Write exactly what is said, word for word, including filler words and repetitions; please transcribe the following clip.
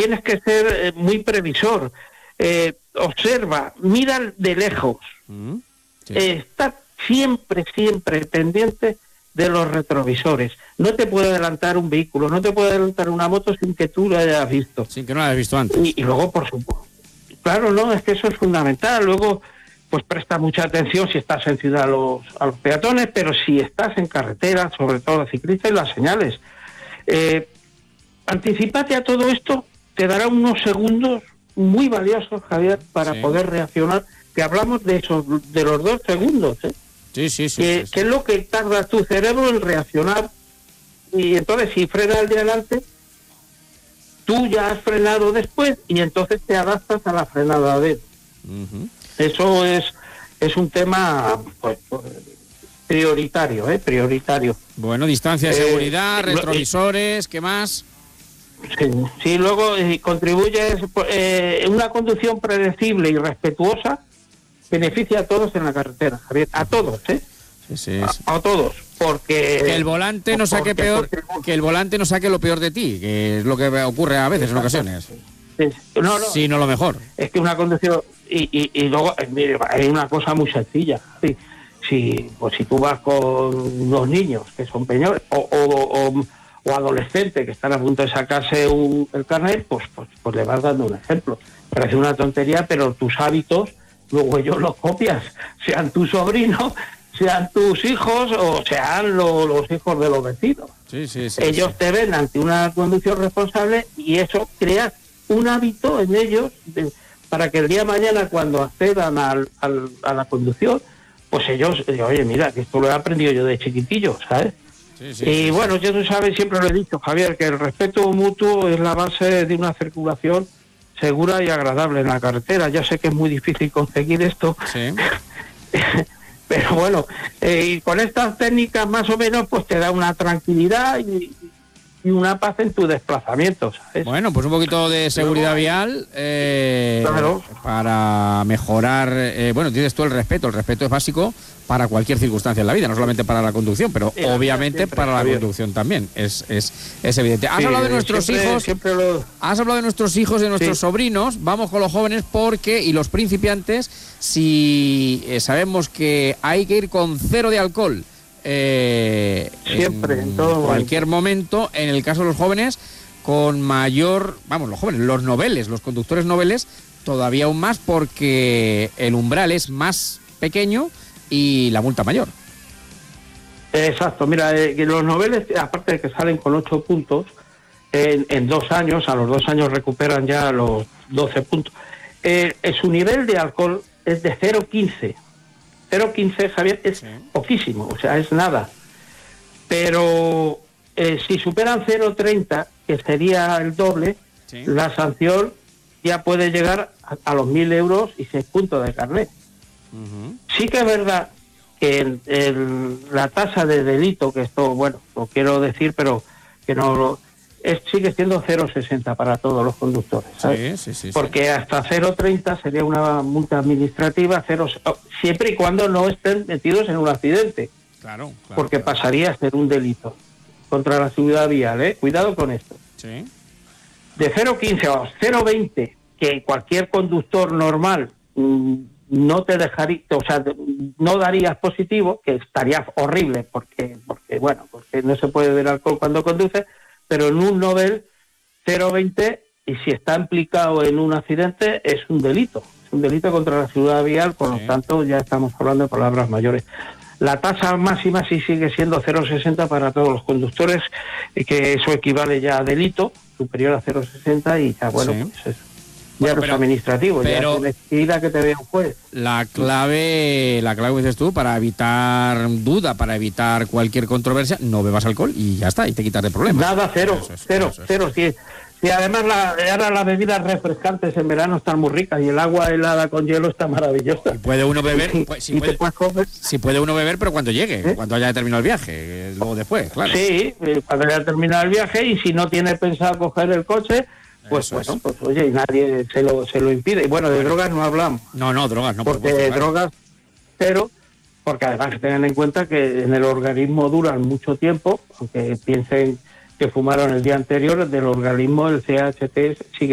tienes que ser eh, muy previsor. Eh, observa, mira de lejos. Mm, sí. eh, está siempre, siempre pendiente de los retrovisores. No te puede adelantar un vehículo, no te puede adelantar una moto sin que tú lo hayas visto. Sin que no lo hayas visto antes. Y, y luego, por supuesto, claro, no, es que eso es fundamental. Luego, pues presta mucha atención si estás en ciudad a los, a los peatones, pero si estás en carretera, sobre todo a ciclistas y las señales. Eh, anticipate a todo esto, te dará unos segundos muy valiosos, Javier, para sí. poder reaccionar, que hablamos de esos, de los dos segundos, ¿eh? Sí, sí, sí. Que, sí, sí. que es lo que tarda tu cerebro en reaccionar, y entonces si frena el de adelante, tú ya has frenado después, y entonces te adaptas a la frenada de él. Uh-huh. Eso es, es un tema, pues, prioritario, ¿eh? Prioritario. Bueno, distancia de seguridad, eh, retrovisores, ¿qué más? Sí, sí, luego eh, contribuyes, eh, una conducción predecible y respetuosa beneficia a todos en la carretera, Javier, a todos, ¿eh? Sí, sí, sí. A, a todos, porque que el volante no saque peor, que el volante no saque lo peor de ti, que es lo que ocurre a veces en ocasiones. Sí, no, no, sí, no lo mejor. Es que una conducción y, y, y luego mire, hay una cosa muy sencilla. Sí, si pues si tú vas con los niños que son peñores o, o, o, o adolescentes que están a punto de sacarse un, el carnet, pues, pues pues le vas dando un ejemplo. Parece una tontería, pero tus hábitos luego ellos los copias, sean tus sobrinos, sean tus hijos o sean lo, los hijos de los vecinos. Sí, sí, sí, ellos sí. te ven ante una conducción responsable y eso crea un hábito en ellos de, para que el día de mañana cuando accedan al, al, a la conducción, pues ellos, oye, mira, que esto lo he aprendido yo de chiquitillo, ¿sabes? Sí, sí, y sí, bueno, sí. Yo tú sabes, siempre lo he dicho, Javier, que el respeto mutuo es la base de una circulación segura y agradable en la carretera. Ya sé que es muy difícil conseguir esto, sí. Pero bueno, eh, y con estas técnicas más o menos pues te da una tranquilidad y, y una paz en tu desplazamiento, ¿sabes? Bueno, pues un poquito de seguridad vial eh, claro. Para mejorar, eh, bueno, tienes tú el respeto, el respeto es básico para cualquier circunstancia en la vida, no solamente para la conducción, pero sí, obviamente siempre, para la Javier. Conducción también, es, es, es evidente. Has sí, hablado de nuestros siempre, hijos, siempre lo... has hablado de nuestros hijos, de nuestros sí. sobrinos, vamos con los jóvenes porque, y los principiantes, si eh, sabemos que hay que ir con cero de alcohol, Eh, siempre, en, en todo cualquier momento. En el caso de los jóvenes, con mayor, vamos, los jóvenes, los noveles, los conductores noveles, todavía aún más porque el umbral es más pequeño y la multa mayor. Exacto, mira, eh, los noveles, aparte de que salen con ocho puntos, en, en dos años, a los dos años recuperan ya los doce puntos. Eh, su nivel de alcohol es de cero coma quince. cero coma quince, Javier, es sí. poquísimo, o sea, es nada. Pero eh, si superan cero coma treinta, que sería el doble, sí. la sanción ya puede llegar a, a los mil euros y seis puntos de carnet. Uh-huh. Sí que es verdad que el, el, la tasa de delito, que esto, bueno, lo quiero decir, pero que no lo... Es, sigue siendo cero coma sesenta para todos los conductores, ¿sabes? Sí, sí, sí, porque sí. hasta cero coma treinta sería una multa administrativa, cero, siempre y cuando no estén metidos en un accidente. Claro, claro porque claro. pasaría a ser un delito contra la seguridad vial, ¿eh? Cuidado con esto. Sí. De cero coma quince a cero coma veinte, que cualquier conductor normal mmm, no te dejaría, o sea, no darías positivo, que estaría horrible, porque, porque bueno, porque no se puede beber alcohol cuando conduce, pero en un novel cero coma veinte, y si está implicado en un accidente, es un delito. Es un delito contra la seguridad vial, por sí. lo tanto, ya estamos hablando de palabras mayores. La tasa máxima sí sigue siendo cero coma sesenta para todos los conductores, que eso equivale ya a delito, superior a cero coma sesenta, y ya, bueno, sí. pues eso. Ya bueno, no es administrativo, pero ya se necesita que te vea un juez. La clave, la clave dices tú, para evitar duda, para evitar cualquier controversia, no bebas alcohol y ya está, y te quitas de problemas. Nada, cero, eso es, cero, eso es. cero. Sí, sí, además la, ahora las bebidas refrescantes en verano están muy ricas y el agua helada con hielo está maravillosa. Y puede uno beber, sí, pues, si, y puede, te puedes comer. si puede uno beber, pero cuando llegue, ¿eh? Cuando haya terminado el viaje, luego después, claro. Sí, cuando haya terminado el viaje, y si no tiene pensado coger el coche, pues Eso bueno, es. pues oye, y nadie se lo se lo impide. Y bueno, de bueno. drogas no hablamos. No, no, drogas no. Porque de claro. drogas, cero, porque además tengan en cuenta que en el organismo duran mucho tiempo, aunque piensen que fumaron el día anterior, del organismo el C H T sigue